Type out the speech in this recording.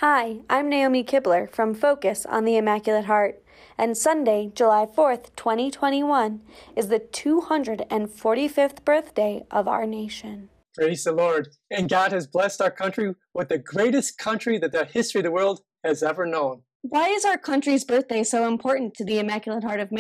Hi, I'm Naomi Kibler from Focus on the Immaculate Heart, and Sunday, July 4th, 2021, is the 245th birthday of our nation. Praise the Lord. And God has blessed our country with the greatest country that the history of the world has ever known. Why is our country's birthday so important to the Immaculate Heart of Mary?